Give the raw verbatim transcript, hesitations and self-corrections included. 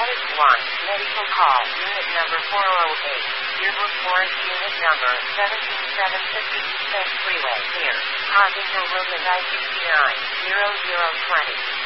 Status one, medical call, unit number four oh eight, Dearborn Forest, unit number seventeen seven fifty, Fence Freeway, here, Hawkinson Road, I sixty-nine, zero zero twenty.